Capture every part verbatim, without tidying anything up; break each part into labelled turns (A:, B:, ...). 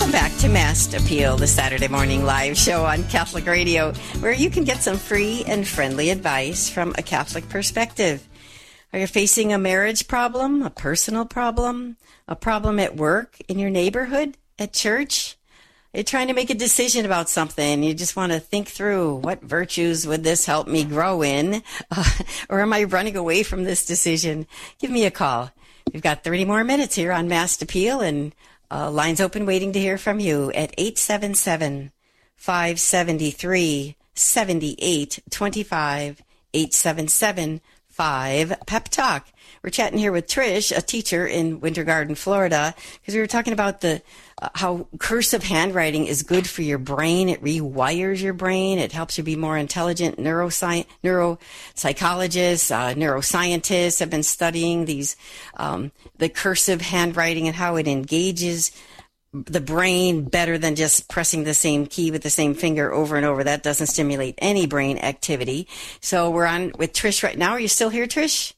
A: Welcome back to Mass Appeal, the Saturday morning live show on Catholic Radio, where you can get some free and friendly advice from a Catholic perspective. Are you facing a marriage problem, a personal problem, a problem at work, in your neighborhood, at church? You're trying to make a decision about something. You just want to think through, what virtues would this help me grow in? Uh, or am I running away from this decision? Give me a call. We've got thirty more minutes here on Mass Appeal, and Uh, lines open waiting to hear from you at eight seven seven, five seven three, seven eight two five, eight seven seven, five, P E P Talk. We're chatting here with Trish, a teacher in Winter Garden, Florida, because we were talking about the uh, how cursive handwriting is good for your brain. It rewires your brain. It helps you be more intelligent. Neurosci- neuropsychologists, uh, neuroscientists have been studying these um, the cursive handwriting and how it engages the brain better than just pressing the same key with the same finger over and over. That doesn't stimulate any brain activity. So we're on with Trish right now. Are you still here, Trish?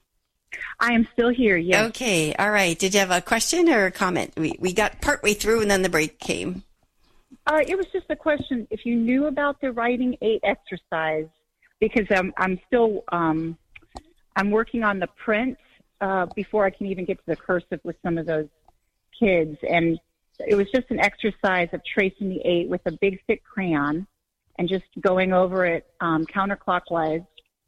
B: I am still here, yes.
A: Okay, all right. Did you have a question or a comment? We we got partway through and then the break came.
B: Uh, it was just a question. If you knew about the writing eight exercise, because I'm I'm still um, I'm working on the print uh, before I can even get to the cursive with some of those kids, and it was just an exercise of tracing the eight with a big thick crayon and just going over it um, counterclockwise.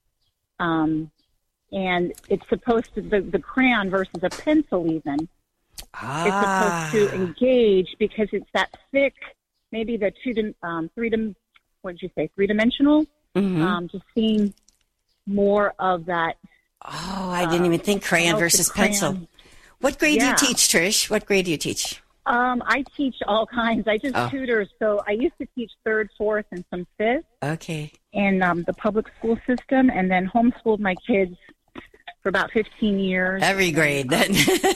B: Um, and it's supposed to, the, the crayon versus a pencil even,
A: ah.
B: it's supposed to engage because it's that thick, maybe the two, um, three, what did you say, three-dimensional,
A: mm-hmm.
B: um, just seeing more of that.
A: Oh, I didn't uh, even think crayon versus pencil. What grade
B: yeah.
A: do you teach, Trish? What grade do you teach?
B: Um, I teach all kinds. I just
A: oh.
B: tutor. So I used to teach third, fourth, and some fifth.
A: Okay.
B: In um, the public school system, and then homeschooled my kids for about fifteen years.
A: Every grade then.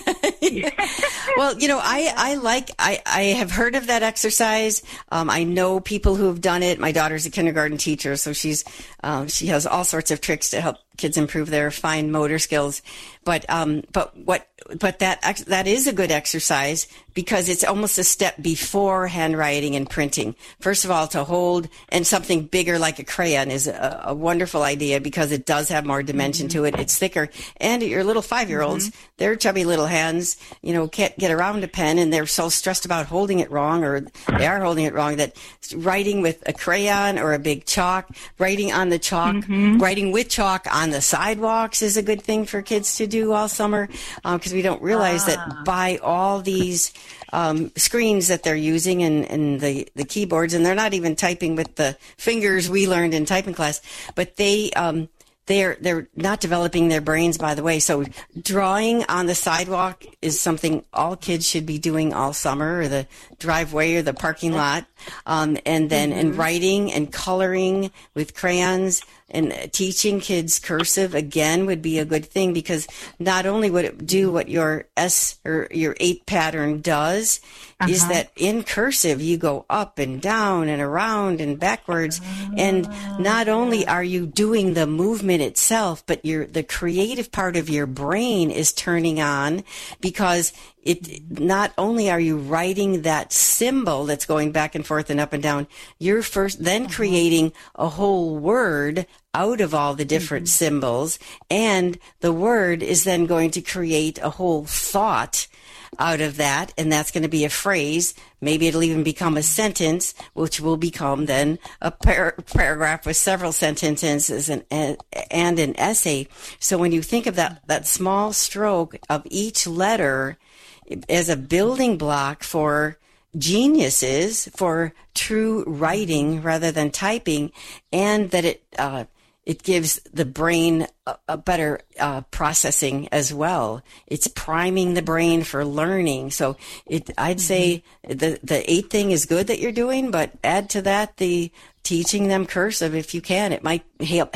A: Well, you know, I, I like, I, I have heard of that exercise. Um, I know people who have done it. My daughter's a kindergarten teacher, so she's, um, she has all sorts of tricks to help kids improve their fine motor skills. But, um, but what, but that, that is a good exercise because it's almost a step before handwriting and printing. First of all, to hold, and something bigger like a crayon is a, a wonderful idea because it does have more dimension mm-hmm. to it. It's thicker. And your little five-year-olds, mm-hmm. their chubby little hands, you know, can't get around a pen, and they're so stressed about holding it wrong, or they are holding it wrong, that writing with a crayon or a big chalk, writing on the chalk, mm-hmm. writing with chalk on the sidewalks is a good thing for kids to do all summer, because um, we don't realize ah. that by all these um, screens that they're using and, and the, the keyboards, and they're not even typing with the fingers we learned in typing class, but they... Um, They're they're not developing their brains, by the way. So drawing on the sidewalk is something all kids should be doing all summer, or the driveway or the parking lot. Um, and then mm-hmm. and writing and coloring with crayons and teaching kids cursive again would be a good thing, because not only would it do what your S or your eight pattern does, uh-huh. is that in cursive you go up and down and around and backwards, and not only are you doing the movement itself, but your the creative part of your brain is turning on, because it not only are you writing that symbol that's going back and forth and up and down, you're first then creating a whole word out of all the different mm-hmm. symbols, and the word is then going to create a whole thought out of that, and that's going to be a phrase. Maybe it'll even become a sentence, which will become then a par- paragraph with several sentences and, and an essay. So when you think of that, that small stroke of each letter as a building block for geniuses, for true writing rather than typing, and that it uh, it gives the brain a, a better uh, processing as well. It's priming the brain for learning. So it, I'd say the the eight thing is good that you're doing, but add to that the teaching them cursive if you can. It might help